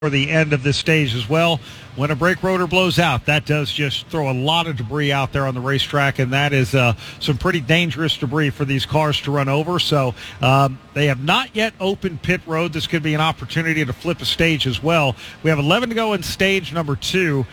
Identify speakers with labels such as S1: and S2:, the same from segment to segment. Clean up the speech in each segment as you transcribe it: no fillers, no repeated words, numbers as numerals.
S1: for the end of this stage as well. When a brake rotor blows out, that does just throw a lot of debris out there on the racetrack, and that is some pretty dangerous debris for these cars to run over. So they have not yet opened pit road. This could be an opportunity to flip a stage as well. We have 11 to go in stage number 2,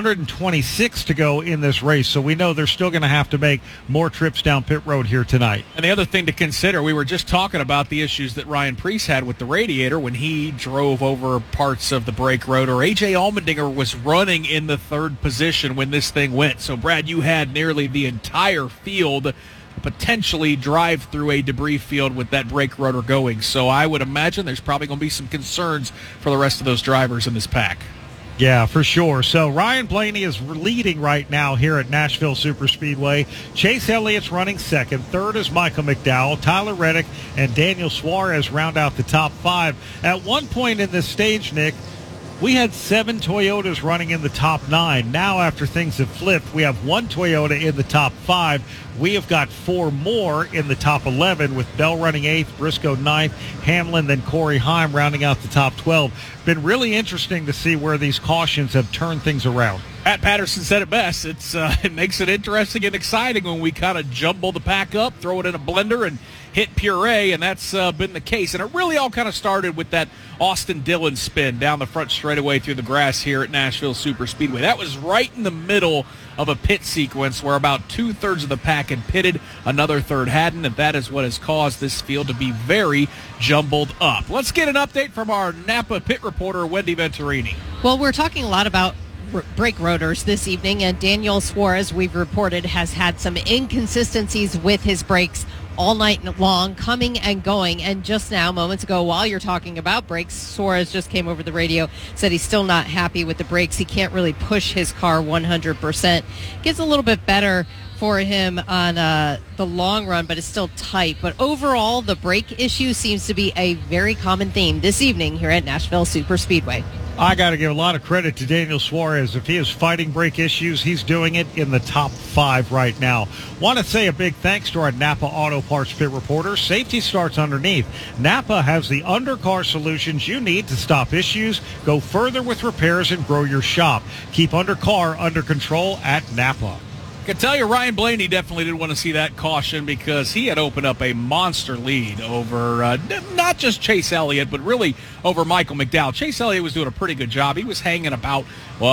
S1: 126 to go in this race. So we know they're still going to have to make more trips down pit road here tonight.
S2: And the other thing to consider, we were just talking about the issues that Ryan Preece had with the radiator when he drove over parts of the brake rotor. A.J. Allmendinger was running in the third position when this thing went. So, Brad, you had nearly the entire field potentially drive through a debris field with that brake rotor going. So I would imagine there's probably going to be some concerns for the rest of those drivers in this pack.
S1: Yeah, for sure. So Ryan Blaney is leading right now here at Nashville Superspeedway. Chase Elliott's running second. Third is Michael McDowell. Tyler Reddick and Daniel Suarez round out the top 5. At one point in this stage, Nick, we had 7 Toyotas running in the top 9. Now, after things have flipped, we have 1 Toyota in the top 5. We have got 4 more in the top 11, with Bell running 8th, Briscoe 9th, Hamlin, then Corey Heim rounding out the top 12. Been really interesting to see where these cautions have turned things around.
S2: Pat Patterson said it best. It makes it interesting and exciting when we kind of jumble the pack up, throw it in a blender, and hit puree, and that's been the case. And it really all kind of started with that Austin Dillon spin down the front straightaway through the grass here at Nashville Superspeedway. That was right in the middle of a pit sequence where about 2/3 of the pack had pitted, another third hadn't, and that is what has caused this field to be very jumbled up. Let's get an update from our Napa pit reporter, Wendy Venturini.
S3: Well, we're talking a lot about brake rotors this evening, and Daniel Suarez, we've reported, has had some inconsistencies with his brakes all night long, coming and going. And just now, moments ago, while you're talking about brakes, Suarez just came over the radio, said he's still not happy with the brakes. He can't really push his car 100%. Gets a little bit better for him on the long run, but it's still tight. But overall, the brake issue seems to be a very common theme this evening here at Nashville Superspeedway.
S1: I got to give a lot of credit to Daniel Suarez. If he is fighting brake issues, he's doing it in the top 5 right now. Want to say a big thanks to our Napa Auto Parts pit reporter. Safety starts underneath. Napa has the undercar solutions you need to stop issues, go further with repairs, and grow your shop. Keep undercar under control at Napa.
S2: I can tell you Ryan Blaney definitely didn't want to see that caution, because he had opened up a monster lead over not just Chase Elliott, but really over Michael McDowell. Chase Elliott was doing a pretty good job. He was hanging about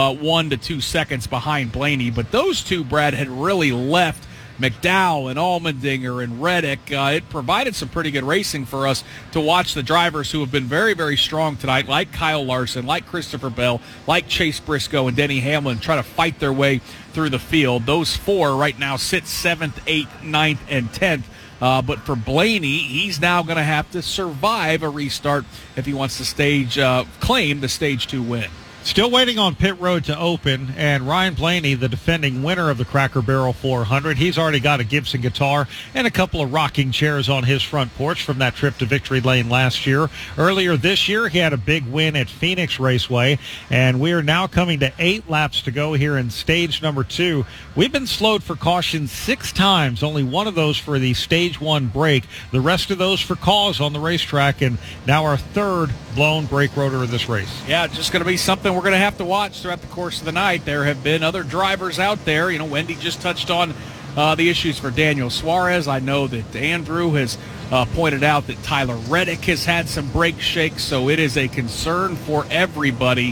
S2: 1 to 2 seconds behind Blaney, but those two, Brad, had really left McDowell and Allmendinger and Reddick. It provided some pretty good racing for us to watch the drivers who have been very, very strong tonight, like Kyle Larson, like Christopher Bell, like Chase Briscoe and Denny Hamlin, try to fight their way through the field. Those 4 right now sit 7th, 8th, 9th, and 10th. But for Blaney, he's now going to have to survive a restart if he wants to claim the Stage 2 win.
S1: Still waiting on pit road to open, and Ryan Blaney, the defending winner of the Cracker Barrel 400, he's already got a Gibson guitar and a couple of rocking chairs on his front porch from that trip to Victory Lane last year. Earlier this year, he had a big win at Phoenix Raceway, and we are now coming to 8 laps to go here in stage number 2. We've been slowed for caution 6 times, only one of those for the stage 1 brake, the rest of those for cause on the racetrack, and now our 3rd blown brake rotor of this race.
S2: Yeah, it's just going to be something we're going to have to watch throughout the course of the night. There have been other drivers out there. You know, Wendy just touched on the issues for Daniel Suarez. I know that Andrew has pointed out that Tyler Reddick has had some brake shakes, so it is a concern for everybody.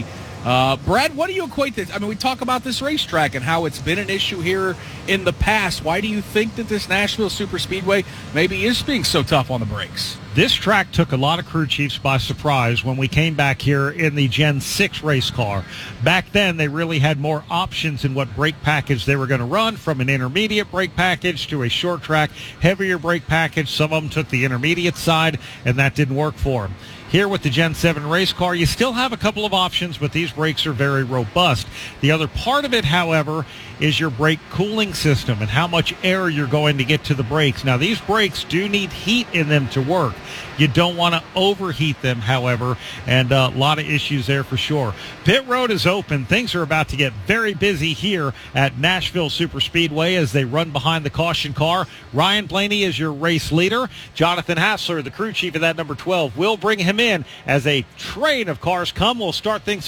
S2: Brad, what do you equate this? I mean, we talk about this racetrack and how it's been an issue here in the past. Why do you think that this Nashville Superspeedway maybe is being so tough on the brakes?
S1: This track took a lot of crew chiefs by surprise when we came back here in the Gen 6 race car. Back then, they really had more options in what brake package they were going to run, from an intermediate brake package to a short track, heavier brake package. Some of them took the intermediate side, and that didn't work for them. Here with the Gen 7 race car, you still have a couple of options, but these brakes are very robust. The other part of it, however, is your brake cooling system and how much air you're going to get to the brakes. Now, these brakes do need heat in them to work. You don't want to overheat them, however, and a lot of issues there for sure. Pit road is open. Things are about to get very busy here at Nashville Superspeedway as they run behind the caution car. Ryan Blaney is your race leader. Jonathan Hassler, the crew chief of that number 12, will bring him him in as a train of cars come. We'll start things